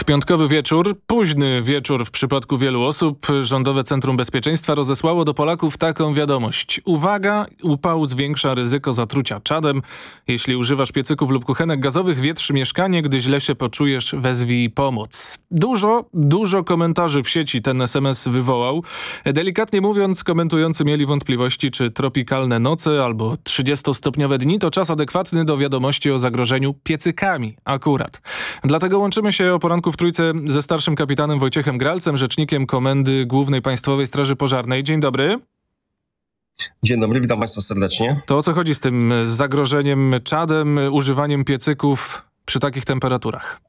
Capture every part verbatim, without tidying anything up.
W piątkowy wieczór, późny wieczór w przypadku wielu osób, Rządowe Centrum Bezpieczeństwa rozesłało do Polaków taką wiadomość. Uwaga, upał zwiększa ryzyko zatrucia czadem. Jeśli używasz piecyków lub kuchenek gazowych, wietrz mieszkanie. Gdy źle się poczujesz, wezwij pomoc. Dużo, dużo komentarzy w sieci ten es em es wywołał. Delikatnie mówiąc, komentujący mieli wątpliwości, czy tropikalne noce albo trzydziestostopniowe dni to czas adekwatny do wiadomości o zagrożeniu piecykami akurat. Dlatego łączymy się o poranku w Trójce ze starszym kapitanem Wojciechem Gralcem, rzecznikiem Komendy Głównej Państwowej Straży Pożarnej. Dzień dobry. Dzień dobry, witam Państwa serdecznie. To o co chodzi z tym zagrożeniem czadem, używaniem piecyków przy takich temperaturach?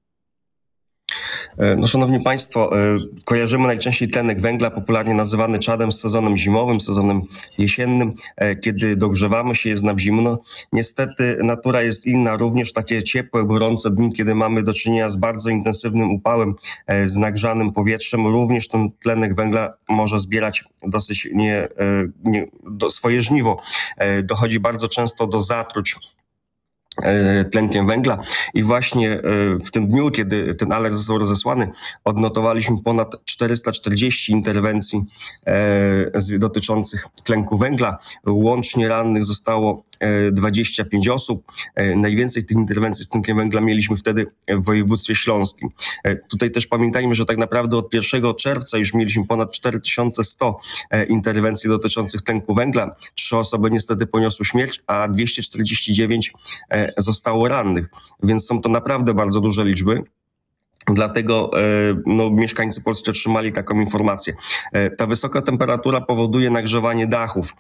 No, szanowni Państwo, kojarzymy najczęściej tlenek węgla, popularnie nazywany czadem, z sezonem zimowym, sezonem jesiennym, kiedy dogrzewamy się, jest nam zimno. Niestety natura jest inna, również takie ciepłe, gorące dni, kiedy mamy do czynienia z bardzo intensywnym upałem, z nagrzanym powietrzem, również ten tlenek węgla może zbierać dosyć nie, nie, do swoje żniwo. Dochodzi bardzo często do zatruć tlenkiem węgla i właśnie w tym dniu, kiedy ten alert został rozesłany, odnotowaliśmy ponad czterysta czterdzieści interwencji dotyczących tlenku węgla. Łącznie rannych zostało dwadzieścia pięć osób. Najwięcej tych interwencji z tlenkiem węgla mieliśmy wtedy w województwie śląskim. Tutaj też pamiętajmy, że tak naprawdę od pierwszego czerwca już mieliśmy ponad cztery tysiące sto interwencji dotyczących tlenku węgla. Trzy osoby niestety poniosły śmierć, a dwieście czterdzieści dziewięć zostało rannych, więc są to naprawdę bardzo duże liczby. Dlatego no, mieszkańcy Polski otrzymali taką informację. Ta wysoka temperatura powoduje nagrzewanie dachów.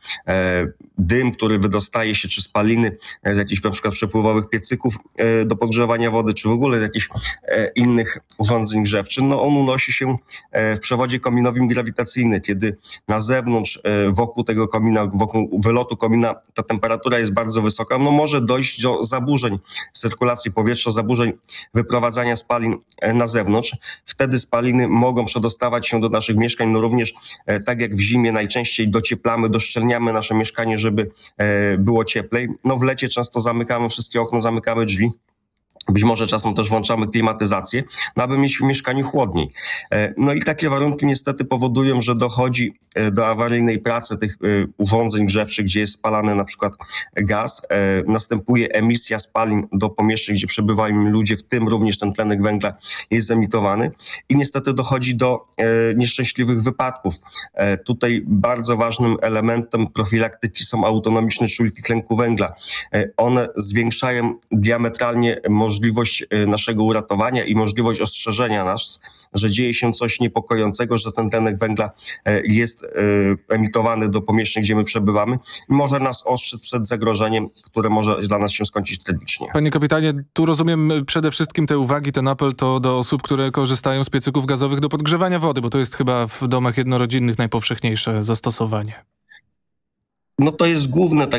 Dym, który wydostaje się, czy spaliny z jakichś na przykład przepływowych piecyków do podgrzewania wody, czy w ogóle z jakichś innych urządzeń grzewczych, no on unosi się w przewodzie kominowym grawitacyjnym. Kiedy na zewnątrz, wokół tego komina, wokół wylotu komina ta temperatura jest bardzo wysoka, no może dojść do zaburzeń cyrkulacji powietrza, zaburzeń wyprowadzania spalin na zewnątrz. Wtedy spaliny mogą przedostawać się do naszych mieszkań, no również e, tak jak w zimie najczęściej docieplamy, doszczelniamy nasze mieszkanie, żeby e, było cieplej. No w lecie często zamykamy wszystkie okna, zamykamy drzwi. Być może czasem też włączamy klimatyzację, no aby mieć w mieszkaniu chłodniej. No i takie warunki niestety powodują, że dochodzi do awaryjnej pracy tych urządzeń grzewczych, gdzie jest spalany na przykład gaz. Następuje emisja spalin do pomieszczeń, gdzie przebywają ludzie, w tym również ten tlenek węgla jest emitowany i niestety dochodzi do nieszczęśliwych wypadków. Tutaj bardzo ważnym elementem profilaktyki są autonomiczne czujki tlenku węgla. One zwiększają diametralnie możliwość możliwość naszego uratowania i możliwość ostrzeżenia nas, że dzieje się coś niepokojącego, że ten tlenek węgla jest emitowany do pomieszczeń, gdzie my przebywamy i może nas ostrzec przed zagrożeniem, które może dla nas się skończyć tragicznie. Panie kapitanie, tu rozumiem przede wszystkim te uwagi, ten apel to do osób, które korzystają z piecyków gazowych do podgrzewania wody, bo to jest chyba w domach jednorodzinnych najpowszechniejsze zastosowanie. No to jest główne tak